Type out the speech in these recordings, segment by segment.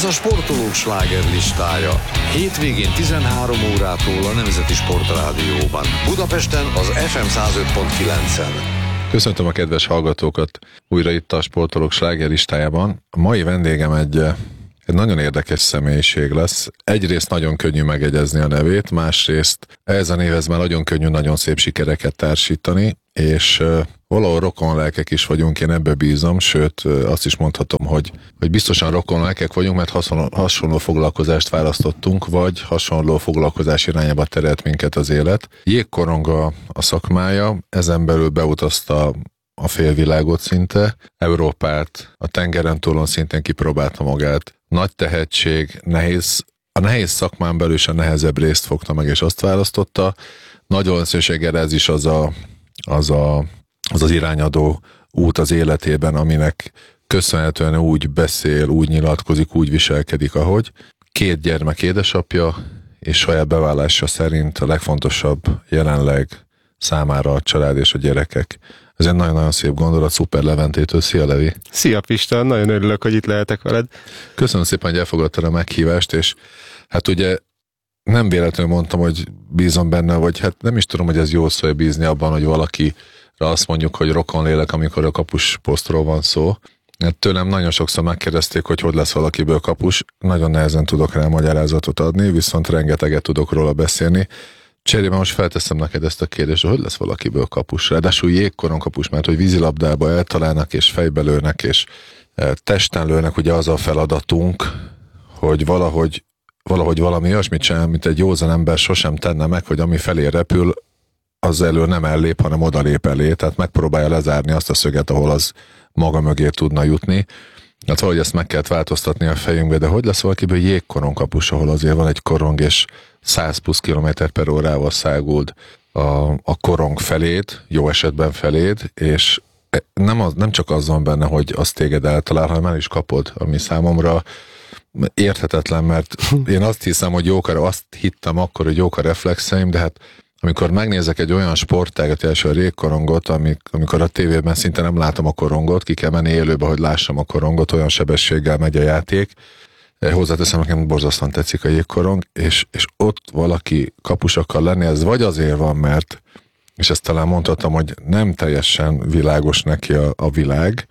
a sportolók slágerlistája. Hétvégén 13 órától a Nemzeti Sportrádióban. Budapesten az FM 105.9-en. Köszöntöm a kedves hallgatókat újra itt a sportolók slágerlistájában. A mai vendégem egy nagyon érdekes személyiség lesz. Egyrészt nagyon könnyű megegyezni a nevét, másrészt ez a névhez már nagyon könnyű, nagyon szép sikereket társítani, és valahol rokonlelkek is vagyunk, én ebbe bízom, sőt azt is mondhatom, hogy biztosan rokonlelkek vagyunk, mert hasonló foglalkozást választottunk, vagy hasonló foglalkozás irányába terelt minket az élet. Jégkorong a szakmája, ezen belül beutazta a félvilágot szinte, Európát, a tengeren túlon szintén kipróbálta magát. Nagy tehetség, a nehéz szakmán belül is a nehezebb részt fogta meg, és azt választotta. Nagy valószínűséggel ez is az az irányadó út az életében, aminek köszönhetően úgy beszél, úgy nyilatkozik, úgy viselkedik, ahogy. 2 gyermek édesapja, és saját bevallása szerint a legfontosabb jelenleg számára a család és a gyerekek. Ez egy nagyon-nagyon szép gondolat, szuper Leventétől. Szia, Levi! Szia, Pista! Nagyon örülök, hogy itt lehetek veled. Köszönöm szépen, hogy elfogadtad a meghívást, és hát ugye nem véletlenül mondtam, hogy bízom benne, vagy hát nem is tudom, hogy ez jó szó, bízni abban, hogy valakire azt mondjuk, hogy rokonlélek, amikor a kapus posztról van szó. Hát tőlem nagyon sokszor megkérdezték, hogy lesz valakiből kapus. Nagyon nehezen tudok rá magyarázatot adni, viszont rengeteget tudok róla beszélni. Cserében most felteszem neked ezt a kérdést, hogy lesz valakiből kapus. Ráadásul jégkorong kapus, mert hogy vízilabdába eltalálnak, és fejbe lőnek, és testen lőnek, ugye az a feladatunk, hogy valahogy valami olyasmit csinál, mint egy józan ember sosem tenne meg, hogy ami felé repül, az elő nem ellép, hanem odalép elé, tehát megpróbálja lezárni azt a szöget, ahol az maga mögé tudna jutni. Hát valahogy ezt meg kellett változtatni a fejünkbe, de hogy lesz valakiből jégkorong kapus, ahol azért van egy korong, és 100 plusz km/órával száguld a korong feléd, jó esetben feléd, és nem csak az van benne, hogy azt téged eltalál, hanem el is kapod, ami számomra érthetetlen, mert én azt hiszem, hogy azt hittem akkor, hogy jók a reflexeim, de hát amikor megnézek egy olyan sportágat, első a jégkorongot, amikor a tévében szinte nem látom a korongot, ki kell menni élőbe, hogy lássam a korongot, olyan sebességgel megy a játék. Hozzáteszem, nekem borzasztóan tetszik a jégkorong, és ott valaki kapus akar lenni, ez vagy azért van, mert, és ezt talán mondhatom, hogy nem teljesen világos neki a világ,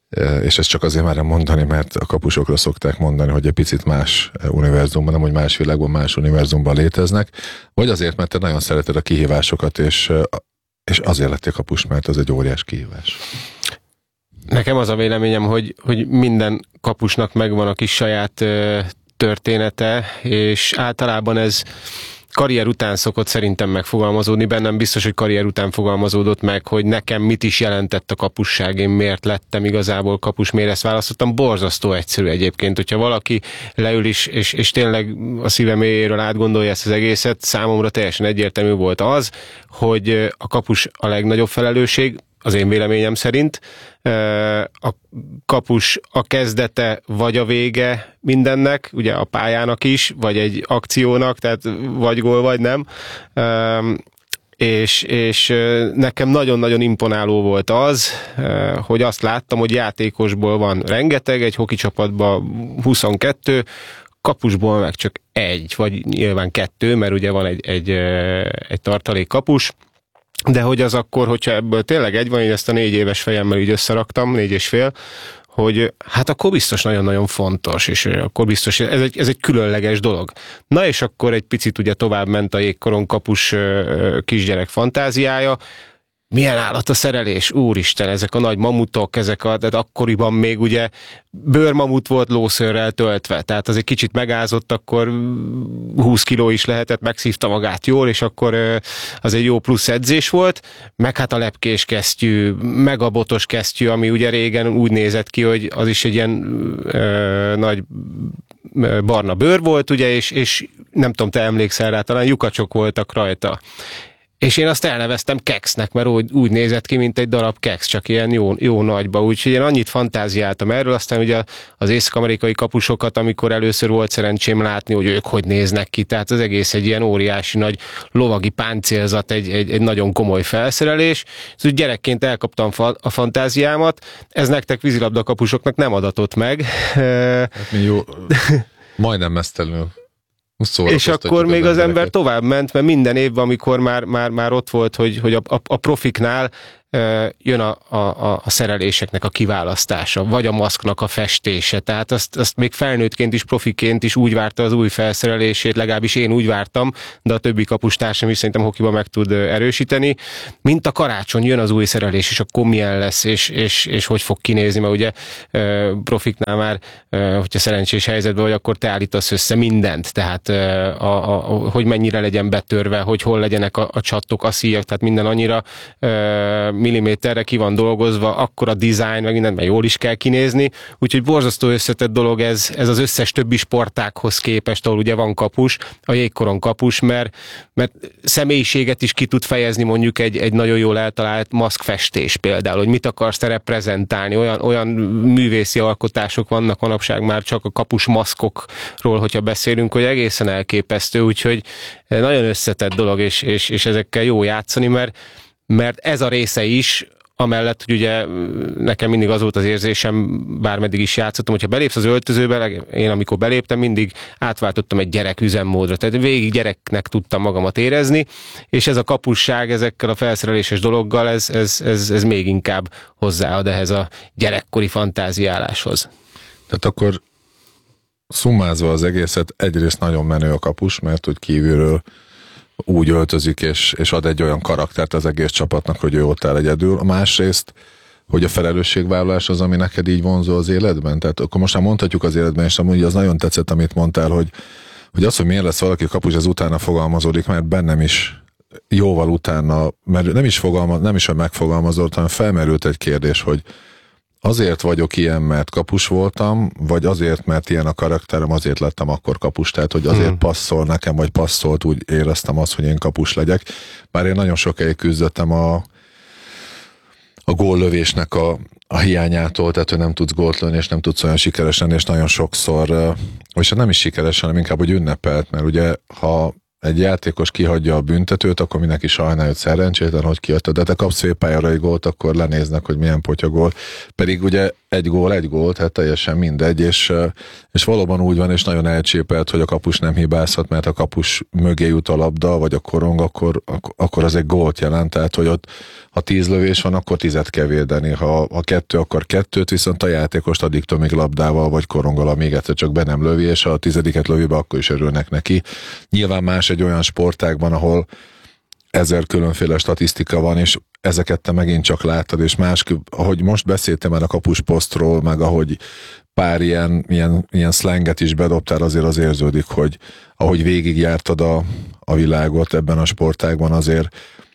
és ezt csak azért merem mondani, mert a kapusokra szokták mondani, hogy egy picit más univerzumban, nem hogy más világban, más univerzumban léteznek, vagy azért, mert te nagyon szereted a kihívásokat, és azért lettél kapus, mert az egy óriás kihívás. Nekem az a véleményem, hogy minden kapusnak megvan a kis saját története, és általában ez karrier után szokott szerintem megfogalmazódni, bennem biztos, hogy karrier után fogalmazódott meg, hogy nekem mit is jelentett a kapusság, én miért lettem igazából kapus, miért ezt választottam. Borzasztó egyszerű egyébként, hogyha valaki leül is, és tényleg a szíve mélyéről átgondolja ezt az egészet, számomra teljesen egyértelmű volt az, hogy a kapus a legnagyobb felelősség, az én véleményem szerint. A kapus a kezdete vagy a vége mindennek, ugye a pályának is, vagy egy akciónak, tehát vagy gól, vagy nem. És nekem nagyon-nagyon imponáló volt az, hogy azt láttam, hogy játékosból van rengeteg, egy hoki csapatban 22, kapusból meg csak 1, vagy nyilván 2, mert ugye van egy tartalék kapus. De hogy az akkor, hogyha ebből tényleg 1 van, hogy ezt a 4 éves fejemmel így összeraktam, 4,5, hogy hát akkor biztos nagyon-nagyon fontos, és akkor biztos, ez egy különleges dolog. Na és akkor egy picit ugye tovább ment a jégkorong kapus kisgyerek fantáziája. Milyen állat a szerelés, úristen, ezek a nagy mamutok, tehát akkoriban még ugye bőrmamut volt lószőrrel töltve, tehát az egy kicsit megázott, akkor 20 kiló is lehetett, megszívta magát jól, és akkor az egy jó plusz edzés volt, meg hát a lepkés kesztyű, meg a botos kesztyű, ami ugye régen úgy nézett ki, hogy az is egy ilyen nagy barna bőr volt, ugye, és nem tudom, te emlékszel rá, talán lyukacsok voltak rajta. És én azt elneveztem keksznek, mert úgy nézett ki, mint egy darab keksz, csak ilyen jó nagyba. Úgyhogy én annyit fantáziáltam erről, aztán ugye az észak-amerikai kapusokat, amikor először volt szerencsém látni, hogy ők hogy néznek ki, tehát az egész egy ilyen óriási nagy lovagi páncélzat, egy nagyon komoly felszerelés. Szóval gyerekként elkaptam a fantáziámat, ez nektek vízilabda kapusoknak nem adatott meg. Hát mi jó, majdnem mesztelenül. És akkor még az ember tovább ment, mert minden évben, amikor már ott volt, hogy a profiknál jön a szereléseknek a kiválasztása, vagy a maszknak a festése. Tehát azt még felnőttként is, profiként is úgy várta az új felszerelését, legalábbis én úgy vártam, de a többi kapustársam is szerintem hokiban meg tud erősíteni. Mint a karácsony, jön az új szerelés, és akkor milyen lesz, és hogy fog kinézni, mert ugye profiknál már, hogyha szerencsés helyzetben vagy, akkor te állítasz össze mindent. Tehát hogy mennyire legyen betörve, hogy hol legyenek a csattok, a szíjak, tehát minden annyira milliméterre ki van dolgozva, akkor a design, meg mindent, mert jól is kell kinézni, úgyhogy borzasztó összetett dolog ez az összes többi sportághoz képest, ahol ugye van kapus, a jégkoron kapus, mert személyiséget is ki tud fejezni mondjuk egy nagyon jól eltalált maszkfestés például, hogy mit akarsz te reprezentálni, olyan művészi alkotások vannak manapság már csak a kapus maszkokról, hogyha beszélünk, hogy egészen elképesztő, úgyhogy nagyon összetett dolog, és ezekkel jó játszani, mert ez a része is, amellett, hogy ugye nekem mindig az volt az érzésem, bármeddig is játszottam, hogyha belépsz az öltözőbe, én amikor beléptem, mindig átváltottam egy gyerek üzemmódra, tehát végig gyereknek tudtam magamat érezni, és ez a kapusság ezekkel a felszereléses dologgal, ez még inkább hozzáad ehhez a gyerekkori fantáziáláshoz. Tehát akkor szummázva az egészet, egyrészt nagyon menő a kapus, mert hogy kívülről úgy öltözik, és ad egy olyan karaktert az egész csapatnak, hogy ő ott áll egyedül. A másrészt, hogy a felelősségvállalás az, ami neked így vonzó az életben. Tehát akkor most már mondhatjuk az életben, és amúgy az nagyon tetszett, amit mondtál, hogy az, hogy miért lesz valaki kapus, az utána fogalmazódik, mert bennem is jóval utána, mert nem is hogy megfogalmazott, hanem felmerült egy kérdés, hogy azért vagyok ilyen, mert kapus voltam, vagy azért, mert ilyen a karakterem, azért lettem akkor kapus, tehát hogy azért passzol nekem, vagy passzolt, úgy éreztem azt, hogy én kapus legyek. Bár én nagyon sokáig küzdöttem a góllövésnek a hiányától, tehát hogy nem tudsz gólt lőni, és nem tudsz olyan sikeres lenni, és nagyon sokszor, és nem is sikeres, hanem inkább, hogy ünnepelt, mert ugye, ha egy játékos kihagyja a büntetőt, akkor mindenki sajnálja, hogy szerencsétlen, hogy kiadta, de te kapsz félpályára egy gólt, akkor lenéznek, hogy milyen potyagól. Pedig ugye egy gól, tehát teljesen mindegy, és valóban úgy van, és nagyon elcsépelt, hogy a kapus nem hibázhat, mert a kapus mögé jut a labda, vagy a korong, akkor az egy gólt jelent, tehát hogy ott ha 10 lövés van, akkor 10-et kell védeni, ha 2, akkor 2-t, viszont a játékost addig még labdával, vagy koronggal, amíg egyszer csak be nem lövi, és ha a 10-et lövi be, akkor is örülnek neki. Nyilván más egy olyan sportágban, ahol 1000 különféle statisztika van, és ezeket te megint csak láttad, és ahogy most beszéltem már a kapusposztról, meg ahogy pár ilyen szlenget is bedobtál, azért az érződik, hogy ahogy végigjártad a világot ebben a sportágban, azért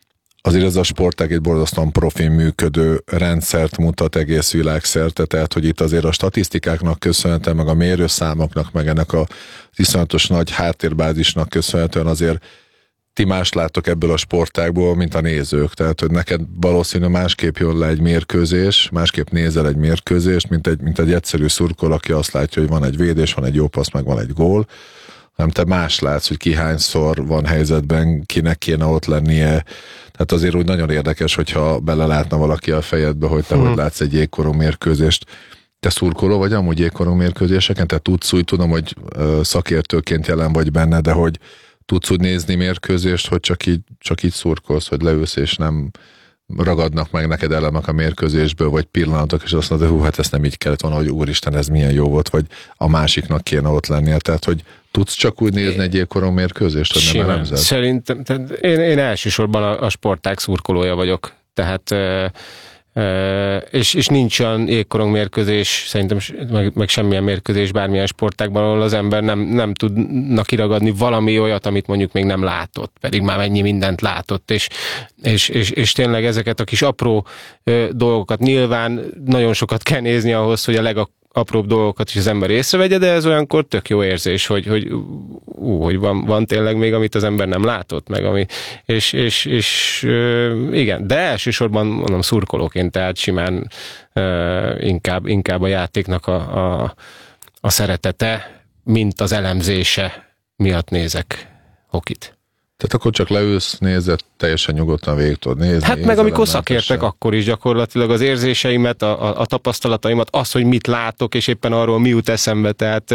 ez a sportág egy borzasztóan profin működő rendszert mutat egész világszerte, tehát hogy itt azért a statisztikáknak köszönhetően, meg a mérőszámoknak, meg ennek a iszonyatos nagy háttérbázisnak köszönhetően azért ti más láttok ebből a sportágból, mint a nézők. Tehát, hogy neked valószínű másképp jön le egy mérkőzés, másképp nézel egy mérkőzést, mint egy egyszerű szurkoló, aki azt látja, hogy van egy védés, van egy jó passz, meg van egy gól, hanem te más látsz, hogy ki hányszor van helyzetben, kinek kéne ott lennie. Tehát azért úgy nagyon érdekes, hogyha belelátna valaki a fejedbe, hogy te hogy látsz egy jégkorong mérkőzést. Te szurkoló vagy amúgy jégkorong mérkőzéseken? Te tudsz úgy, tudom, hogy szakértőként jelen vagy benne, de hogy tudsz úgy nézni mérkőzést, hogy csak így szurkolsz, hogy leülsz, és nem ragadnak meg neked elemek a mérkőzésből, vagy pillanatok, és azt mondod, hogy hát ezt nem így kellett volna, hogy úristen, ez milyen jó volt, vagy a másiknak kéne ott lennie. Tehát, hogy tudsz csak úgy nézni egy jégkorong mérkőzést, hogy nem elemzed? Szerintem, én elsősorban a sportág szurkolója vagyok, tehát és nincs olyan jégkorong mérkőzés, szerintem meg semmilyen mérkőzés bármilyen sportágban, ahol az ember nem tudna kiragadni valami olyat, amit mondjuk még nem látott, pedig már mennyi mindent látott, és tényleg ezeket a kis apró dolgokat nyilván nagyon sokat kell nézni ahhoz, hogy a apróbb dolgokat is az ember észrevegye, de ez olyankor tök jó érzés, hogy van tényleg még, amit az ember nem látott, meg ami, és igen, de elsősorban mondom szurkolóként, tehát simán inkább a játéknak a szeretete, mint az elemzése miatt nézek hokit. Tehát akkor csak leülsz, nézed, teljesen nyugodtan végig tudod nézni. Hát meg amikor szakértek, akkor is gyakorlatilag az érzéseimet, a tapasztalataimat, az, hogy mit látok, és éppen arról mi jut eszembe, tehát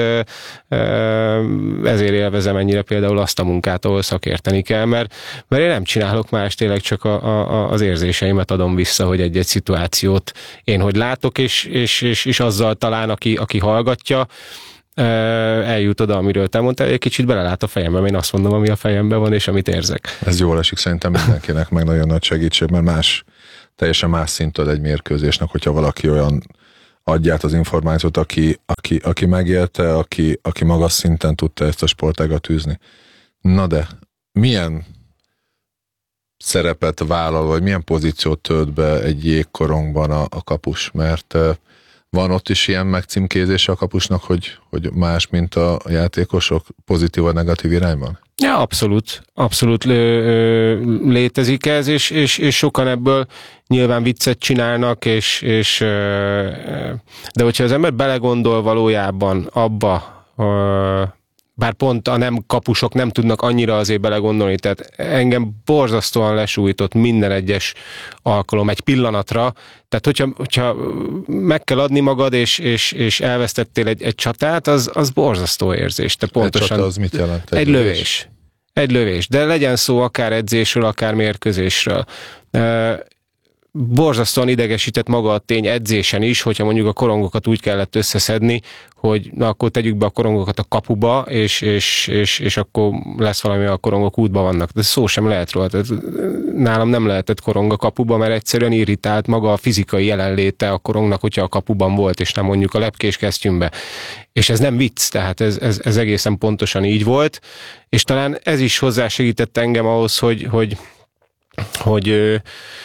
ezért élvezem ennyire például azt a munkát, ahol szakérteni kell, mert én nem csinálok más, tényleg csak az érzéseimet adom vissza, hogy egy szituációt én hogy látok, és azzal talán, aki hallgatja, eljut oda, amiről te mondtál, egy kicsit belelát a fejembe, én azt mondom, ami a fejemben van, és amit érzek. Ez jól esik szerintem mindenkinek, meg nagyon nagy segítség, mert teljesen más szintől egy mérkőzésnek, hogyha valaki olyan adja át az információt, aki megélte, aki magas szinten tudta ezt a sportágat űzni. Na de, milyen szerepet vállal, vagy milyen pozíciót tölt be egy jégkorongban a kapus? Mert van ott is ilyen megcímkézése a kapusnak, hogy más, mint a játékosok, pozitív vagy negatív irányban? Ja, abszolút létezik ez, és sokan ebből nyilván viccet csinálnak, de hogyha az ember belegondol valójában abba, bár pont a nem kapusok nem tudnak annyira azért belegondolni, tehát engem borzasztóan lesújtott minden egyes alkalom egy pillanatra, tehát hogyha meg kell adni magad, és elvesztettél egy csatát, az borzasztó érzés. Te pontosan, egy csata az mit jelent? Egy lövés. Egy lövés, de legyen szó akár edzésről, akár mérkőzésről. Borzasztóan idegesített maga a tény edzésen is, hogyha mondjuk a korongokat úgy kellett összeszedni, hogy na akkor tegyük be a korongokat a kapuba, és akkor lesz valami, a korongok útban vannak. De szó sem lehet róla. Tehát nálam nem lehetett korong a kapuba, mert egyszerűen irritált maga a fizikai jelenléte a korongnak, hogyha a kapuban volt, és nem mondjuk a lepkés kesztyűmbe. És ez nem vicc, tehát ez egészen pontosan így volt, és talán ez is hozzásegített engem ahhoz, hogy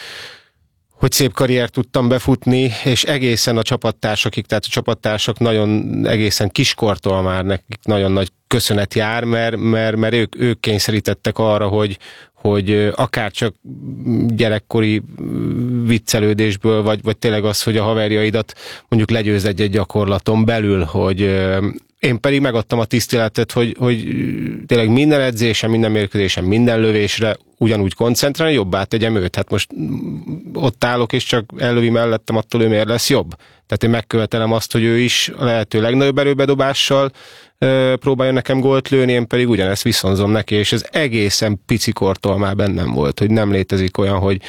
szép karriert tudtam befutni, és egészen a csapattársakig, tehát a csapattársak nagyon egészen kiskortól már nekik nagyon nagy köszönet jár, mert ők kényszerítettek arra, hogy akár csak gyerekkori viccelődésből, vagy tényleg az, hogy a haverjaidat mondjuk legyőz egy gyakorlaton belül, hogy én pedig megadtam a tiszteletet, hogy tényleg minden edzésen, minden mérkőzésen, minden lövésre ugyanúgy koncentrálni, jobbá tegyem őt. Hát most ott állok, és csak ellövi mellettem, attól ő miért lesz jobb? Tehát én megkövetelem azt, hogy ő is a lehető legnagyobb erőbedobással próbálja nekem gólt lőni, én pedig ugyanezt viszonzom neki, és ez egészen picikortól már bennem volt, hogy nem létezik olyan,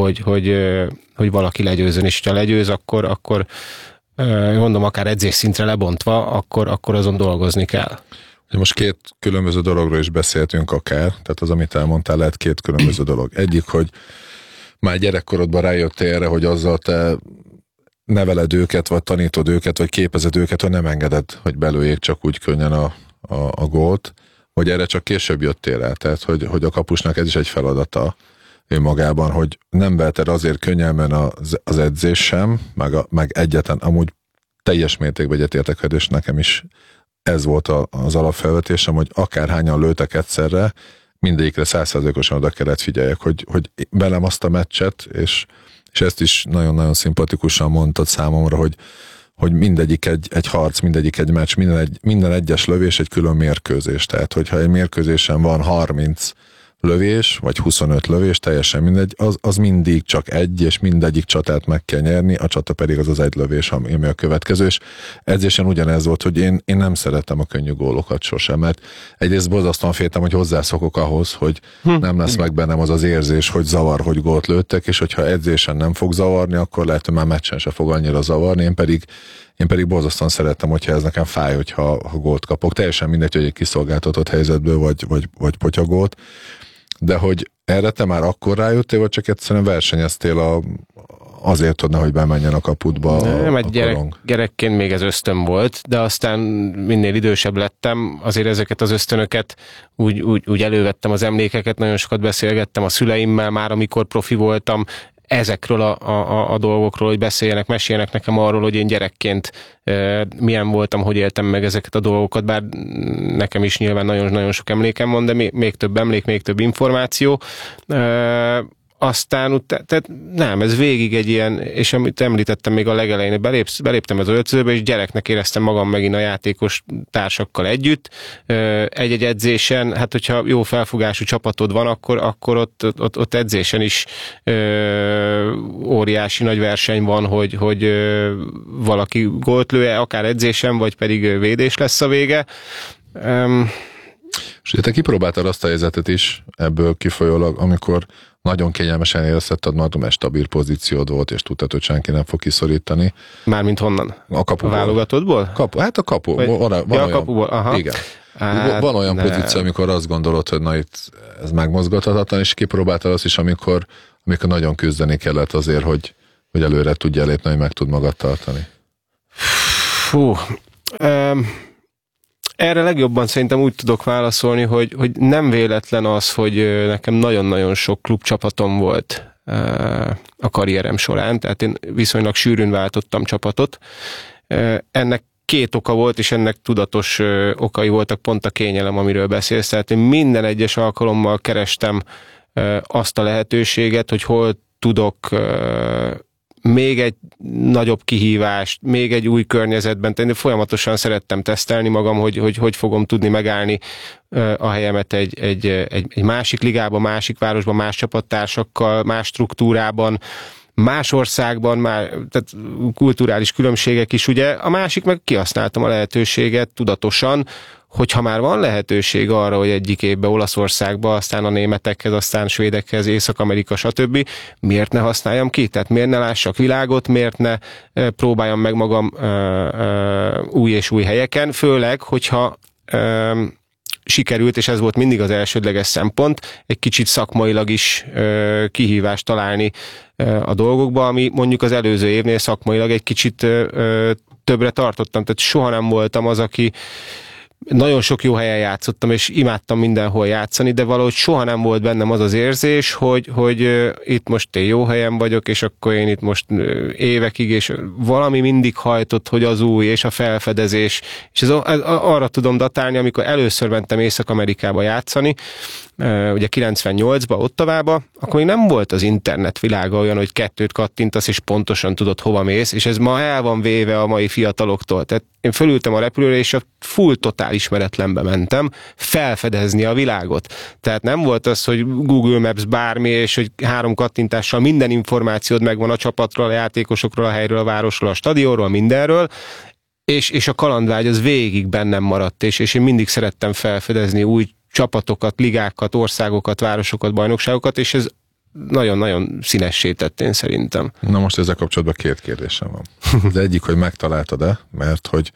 hogy valaki legyőzön, és ha legyőz, akkor mondom, akár edzés szintre lebontva, akkor azon dolgozni kell. Most két különböző dologról is beszéltünk akár, tehát az, amit elmondtál, lehet két különböző dolog. Egyik, hogy már gyerekkorodban rájöttél erre, hogy azzal te neveled őket, vagy tanítod őket, vagy képezed őket, hogy nem engeded, hogy belőjék csak úgy könnyen a gólt, vagy erre csak később jöttél el, tehát hogy a kapusnak ez is egy feladata önmagában, hogy nem veheted azért könnyelmen az edzés sem, meg egyetlen, amúgy teljes mértékben egyetértek, és nekem is ez volt az alapfelvetésem, hogy akárhányan lőtek egyszerre, mindegyikre 100%-osan oda kellett figyeljek, hogy velem azt a meccset, és ezt is nagyon-nagyon szimpatikusan mondtad számomra, hogy mindegyik egy harc, mindegyik egy meccs, minden egyes lövés egy külön mérkőzés. Tehát, hogyha egy mérkőzésen van 30 lövés, vagy 25 lövés, teljesen mindegy, az mindig csak egy, és mindegyik csatát meg kell nyerni, a csata pedig az egy lövés, ami a következő, és edzésen ugyanez volt, hogy én nem szerettem a könnyű gólokat sosem, mert egyrészt borzasztóan féltem, hogy hozzászokok ahhoz, hogy nem lesz meg bennem az érzés, hogy zavar, hogy gólt lőttek, és hogyha edzésen nem fog zavarni, akkor lehet, hogy már meccsen se fog annyira zavarni, én pedig borzasztóan szerettem, hogyha ez nekem fáj, hogyha gólt kapok. Teljesen mindegy, hogy egy kiszolgáltatott helyzetből, vagy potyagólt. De hogy erre te már akkor rájöttél, vagy csak egyszerűen versenyeztél azért, hogy bemenjen a kaputba nem, egy gyerekként még ez ösztön volt, de aztán minél idősebb lettem, azért ezeket az ösztönöket úgy elővettem az emlékeket, nagyon sokat beszélgettem a szüleimmel már, amikor profi voltam, ezekről a dolgokról, hogy beszéljenek, meséljenek nekem arról, hogy én gyerekként milyen voltam, hogy éltem meg ezeket a dolgokat, bár nekem is nyilván nagyon-nagyon sok emlékem van, de még több emlék, még több információ. Aztán, tehát nem, ez végig egy ilyen, és amit említettem még a legelején, beléptem az öltözőbe, és gyereknek éreztem magam megint a játékos társakkal együtt. Egy-egy edzésen, hát hogyha jó felfogású csapatod van, akkor ott edzésen is óriási nagy verseny van, hogy valaki gólt lő-e, akár edzésen, vagy pedig védés lesz a vége. És te kipróbáltad azt a helyzetet is ebből kifolyólag, amikor nagyon kényelmesen érezted magad, mert stabil pozíciód volt, és tudtad, hogy senki nem fog kiszorítani. Mármint honnan? A kapuból. A válogatottból? Hát a kapu. Van a olyan, kapuból, aha. Igen. Hát, van olyan pozíció, amikor azt gondolod, hogy na itt ez megmozgathatatlan, és kipróbáltad azt is, amikor nagyon küzdeni kellett azért, hogy előre tudja lépni, hogy meg tud magad tartani. Erre legjobban szerintem úgy tudok válaszolni, hogy nem véletlen az, hogy nekem nagyon-nagyon sok klubcsapatom volt a karrierem során, tehát én viszonylag sűrűn váltottam csapatot. Ennek két oka volt, és ennek tudatos okai voltak, pont a kényelem, amiről beszélsz. Tehát én minden egyes alkalommal kerestem azt a lehetőséget, hogy hol tudok még egy nagyobb kihívást, még egy új környezetben tenni. Folyamatosan szerettem tesztelni magam, hogy fogom tudni megállni a helyemet egy másik ligában, másik városban, más csapattársakkal, más struktúrában, más országban, tehát kulturális különbségek is, ugye. A másik meg kihasználtam a lehetőséget tudatosan, hogyha már van lehetőség arra, hogy egyik évben Olaszországba, aztán a németekhez, aztán svédekhez, Észak-Amerika, stb. Miért ne használjam ki? Tehát miért ne lássak világot, miért ne próbáljam meg magam új és új helyeken, főleg, hogyha sikerült, és ez volt mindig az elsődleges szempont, egy kicsit szakmailag is kihívást találni a dolgokba, ami mondjuk az előző évnél szakmailag egy kicsit többre tartottam. Tehát soha nem voltam az, aki nagyon sok jó helyen játszottam, és imádtam mindenhol játszani, de valahogy soha nem volt bennem az az érzés, hogy itt most én jó helyen vagyok, és akkor én itt most évekig, és valami mindig hajtott, hogy az új, és a felfedezés, és ez arra tudom datálni, amikor először mentem Észak-Amerikába játszani, ugye 98-ba, Ottavába, akkor még nem volt az internet világa olyan, hogy kettőt kattintasz, és pontosan tudod, hova mész, és ez ma el van véve a mai fiataloktól. Tehát én fölültem a repülőre, és a full totál ismeretlenbe mentem felfedezni a világot. Tehát nem volt az, hogy Google Maps bármi, és hogy 3 kattintással minden információd megvan a csapatról, a játékosokról, a helyről, a városról, a stadionról, mindenről, és a kalandvágy az végig bennem maradt, és én mindig szerettem felfedezni új csapatokat, ligákat, országokat, városokat, bajnokságokat, és ez nagyon-nagyon színessé tett, én szerintem. Na most ezzel kapcsolatban 2 kérdésem van. Az egyik, hogy megtaláltad-e, mert hogy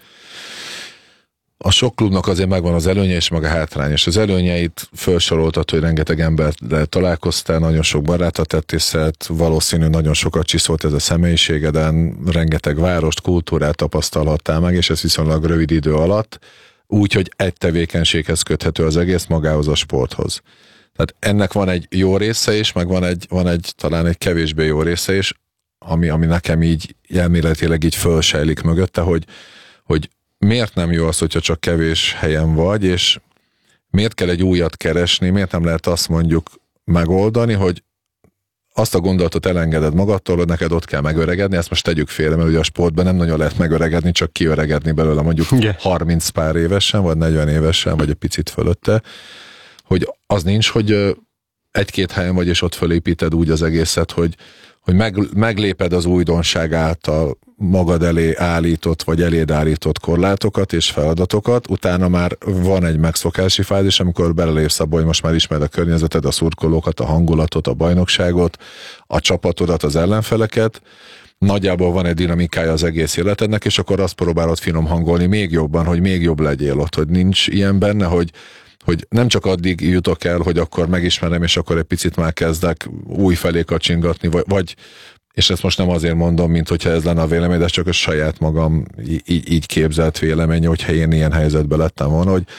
a sok klubnak azért megvan az előnye és meg a hátrány, és az előnyeit felsoroltad, hogy rengeteg emberrel találkoztál, nagyon sok barátot tettél szert, valószínű nagyon sokat csiszolt ez a személyiségeden, rengeteg várost, kultúrát tapasztalhattál meg, és ez viszonylag rövid idő alatt, úgy, hogy egy tevékenységhez köthető az egész, magához a sporthoz. Tehát ennek van egy jó része is, meg van egy talán egy kevésbé jó része is, ami nekem így elméletileg így fölsejlik mögötte, hogy miért nem jó az, hogyha csak kevés helyen vagy, és miért kell egy újat keresni, miért nem lehet azt mondjuk megoldani, hogy azt a gondolatot elengeded magadtól, hogy neked ott kell megöregedni, ezt most tegyük félre, mert ugye a sportban nem nagyon lehet megöregedni, csak kiöregedni belőle mondjuk 30 pár évesen, vagy 40 évesen, vagy egy picit fölötte, hogy az nincs, hogy 1-2 helyen vagy, és ott fölépíted úgy az egészet, hogy megléped az újdonság által magad elé állított, vagy eléd állított korlátokat és feladatokat, utána már van egy megszokási fázis, amikor belelépsz abba, hogy most már ismered a környezeted, a szurkolókat, a hangulatot, a bajnokságot, a csapatodat, az ellenfeleket, nagyjából van egy dinamikája az egész életednek, és akkor azt próbálod finom hangolni még jobban, hogy még jobb legyél ott, hogy nincs ilyen benne, hogy nem csak addig jutok el, hogy akkor megismerem, és akkor egy picit már kezdek új felé kacsingatni, vagy és ezt most nem azért mondom, mint hogyha ez lenne a vélemény, de csak a saját magam így képzelt véleménye, hogyha én ilyen helyzetben lettem volna, hogy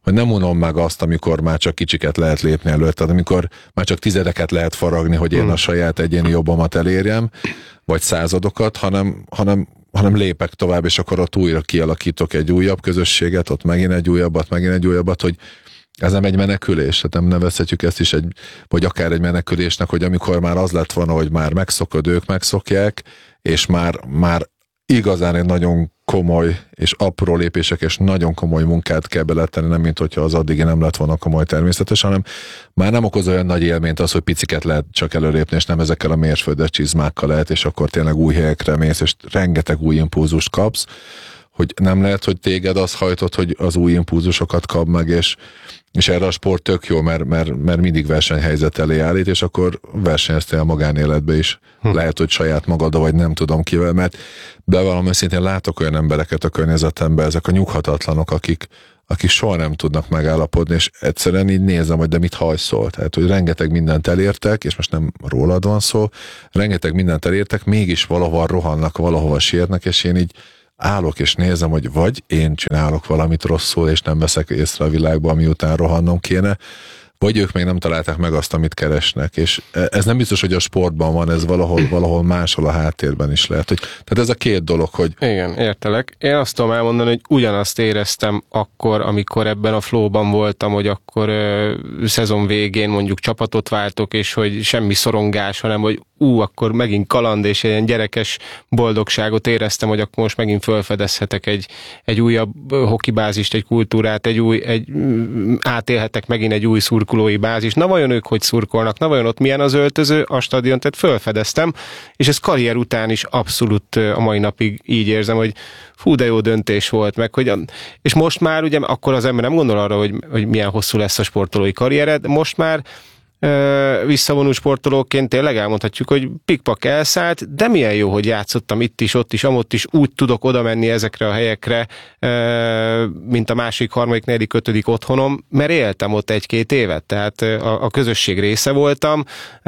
nem unom meg azt, amikor már csak kicsiket lehet lépni előtt, tehát amikor már csak tizedeket lehet faragni, hogy én a saját egyéni jobbamat elérjem, vagy századokat, hanem lépek tovább, és akkor ott újra kialakítok egy újabb közösséget, ott megint egy újabbat, hogy ez nem egy menekülés, tehát nem nevezhetjük ezt is vagy akár egy menekülésnek, hogy amikor már az lett volna, hogy már megszokod, ők megszokják, és már igazán egy nagyon komoly és apró lépések és nagyon komoly munkát kell beletenni, nem mint hogyha az addigi nem lett volna komoly természetes, hanem már nem okoz olyan nagy élményt az, hogy piciket lehet csak előrépni, és nem ezekkel a mérföldes csizmákkal lehet, és akkor tényleg új helyekre mész, és rengeteg új impulzust kapsz, hogy nem lehet, hogy téged az hajtott, hogy az új impulzusokat kap meg, és erre a sport tök jó, mert mindig versenyhelyzet elé állít, és akkor versenyeztél a magánéletbe is. Lehet, hogy saját magaddal, vagy nem tudom kivel, mert bevallom őszintén látok olyan embereket a környezetemben, ezek a nyughatatlanok, akik soha nem tudnak megállapodni, és egyszerűen így nézem, hogy de mit hajszol. Tehát, hogy rengeteg mindent elértek, és most nem rólad van szó, rengeteg mindent elértek, mégis valahol rohannak, valahol sietnek, és én így állok és nézem, hogy vagy én csinálok valamit rosszul, és nem veszek észre a világban, miután rohannom kéne, vagy ők még nem találták meg azt, amit keresnek. És ez nem biztos, hogy a sportban van, ez valahol máshol a háttérben is lehet. Tehát ez a két dolog, hogy... Igen, értelek. Én azt tudom elmondani, hogy ugyanazt éreztem akkor, amikor ebben a flowban voltam, hogy akkor szezon végén mondjuk csapatot váltok, és hogy semmi szorongás, hanem hogy akkor megint kaland, és egy ilyen gyerekes boldogságot éreztem, hogy akkor most megint felfedezhetek egy újabb hokibázist, egy kultúrát, átélhetek megint egy új szurkolói bázis. Na vajon ők hogy szurkolnak? Na vajon ott milyen az öltöző, a stadion? Tehát felfedeztem, és ez karrier után is abszolút a mai napig így érzem, hogy fú, de jó döntés volt, meg hogy, és most már ugye, akkor az ember nem gondol arra, hogy milyen hosszú lesz a sportolói karriered, de most már visszavonult sportolóként tényleg elmondhatjuk, hogy pikpak elszállt, de milyen jó, hogy játszottam itt is, ott is, amott is, úgy tudok oda menni ezekre a helyekre, mint a második, harmadik, negyedik, ötödik otthonom, mert éltem ott 1-2 évet, tehát a közösség része voltam,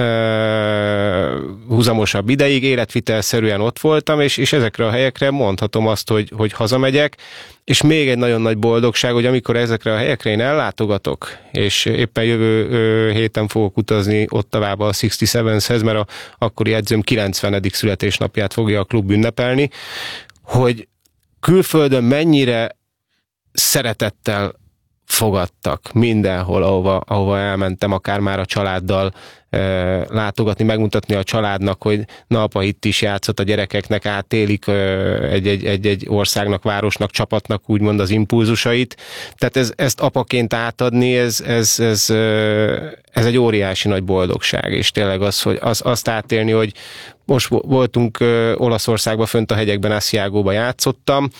húzamosabb ideig, életvitelszerűen ott voltam, és ezekre a helyekre mondhatom azt, hogy hazamegyek, és még egy nagyon nagy boldogság, hogy amikor ezekre a helyekre én ellátogatok, és éppen jövő héten fogok utazni Ottavába a 67-hez, mert a akkori edzőm 90. születésnapját fogja a klub ünnepelni, hogy külföldön mennyire szeretettel fogadtak mindenhol, ahova elmentem, akár már a családdal látogatni, megmutatni a családnak, hogy na apa itt is játszott, a gyerekeknek átélik egy országnak, városnak, csapatnak úgymond az impulzusait. Tehát ezt apaként átadni, ez egy óriási nagy boldogság, és tényleg az, hogy azt átélni, hogy most voltunk Olaszországban, fönt a hegyekben, Asiagóba játszottam,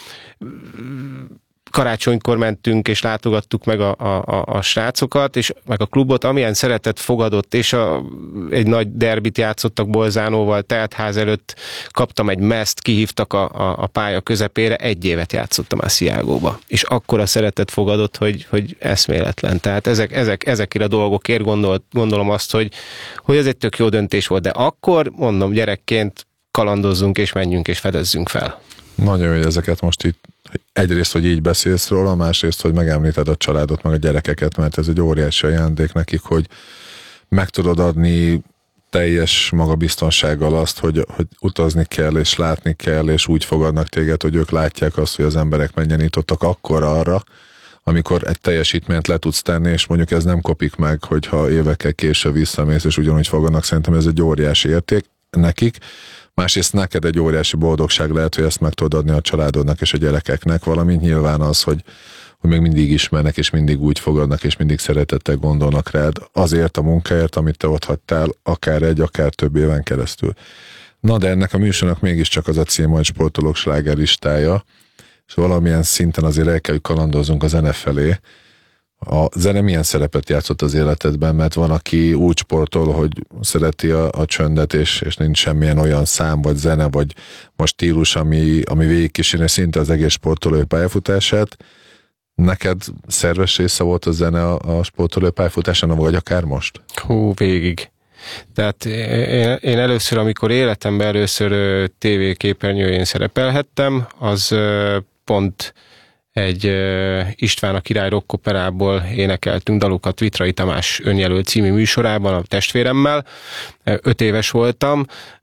karácsonykor mentünk, és látogattuk meg a srácokat, és meg a klubot, amilyen szeretet fogadott, és egy nagy derbit játszottak Bolzánóval, teltház előtt, kaptam egy meszt, kihívtak a pálya közepére, 1 évet játszottam Asiagóba. És akkora szeretet fogadott, hogy eszméletlen. Tehát ezekért a dolgokért gondolom azt, hogy ez egy tök jó döntés volt, de akkor, mondom, gyerekként kalandozzunk, és menjünk, és fedezzünk fel. Nagyon jó, hogy ezeket most itt egyrészt, hogy így beszélsz róla, másrészt, hogy megemlíted a családot, meg a gyerekeket, mert ez egy óriási ajándék nekik, hogy meg tudod adni teljes magabiztonsággal azt, hogy utazni kell, és látni kell, és úgy fogadnak téged, hogy ők látják azt, hogy az emberek mennyien nyitottak akkor arra, amikor egy teljesítményt le tudsz tenni, és mondjuk ez nem kopik meg, hogyha évekkel később visszamész, és ugyanúgy fogadnak, szerintem ez egy óriási érték nekik. Másrészt neked egy óriási boldogság lehet, hogy ezt meg tudod adni a családodnak és a gyerekeknek, valamint nyilván az, hogy még mindig ismernek, és mindig úgy fogadnak, és mindig szeretettel gondolnak rád azért a munkáért, amit te ott hagytál, akár akár több éven keresztül. Na de ennek a műsornak mégiscsak az a cím, hogy sportolók slágerlistája, és valamilyen szinten azért el kell, hogy kalandozzunk a zene felé. A zene milyen szerepet játszott az életedben, mert van, aki úgy sportol, hogy szereti a csöndet, és nincs semmilyen olyan szám, vagy zene, vagy most stílus, ami végigkísérni szinte az egész sportolói pályafutását. Neked szerves része volt a zene a sportolói pályafutásán, vagy akár most? Végig. Tehát én először, amikor életemben először tévéképernyőjén szerepelhettem, az pont egy István a Király Rock Operából énekeltünk dalokat Vitrai Tamás önjelölt című műsorában a testvéremmel. 5 éves voltam.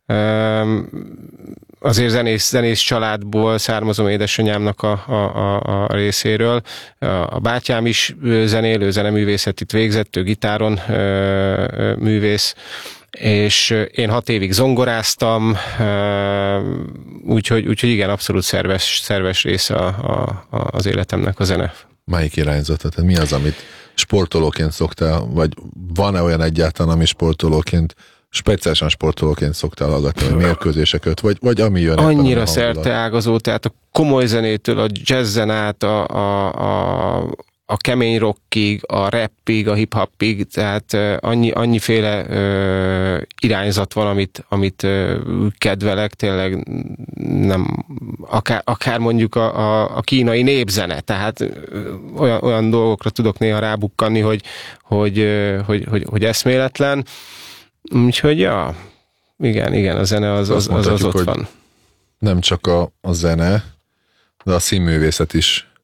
Azért zenész családból származom édesanyámnak a részéről. A bátyám is zenélő, zeneművészetit végzett, ő gitáron művész, és én 6 évig zongoráztam, úgyhogy igen, abszolút szerves része az életemnek a zene. Melyik irányzata? Tehát mi az, amit sportolóként szoktál, vagy van-e olyan egyáltalán, ami sportolóként, speciálisan sportolóként szoktál hallgatni, vagy mérkőzéseket, vagy ami jön? Annyira szerteágazó, tehát a komoly zenétől, a jazzen át, a kemény rockig, a rappig, a hip-hopig, tehát annyiféle irányzat van, amit kedvelek, tényleg nem, akár mondjuk a kínai népzene, tehát olyan dolgokra tudok néha rábukkanni, hogy eszméletlen. Úgyhogy ja, igen, a zene az ott van. Nem csak a zene, de a színművészet is